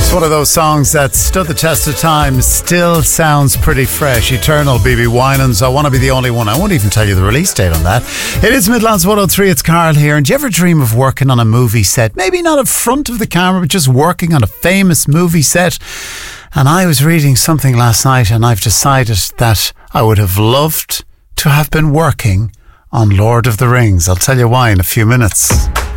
It's one of those songs that stood the test of time, still sounds pretty fresh. Eternal, BB Winans. I Want to Be the Only One. I won't even tell you the release date on that. It is Midlands 103, it's Carl here. And do you ever dream of working on a movie set? Maybe not in front of the camera, but just working on a famous movie set. And I was reading something last night and I've decided that I would have loved to have been working on Lord of the Rings. I'll tell you why in a few minutes.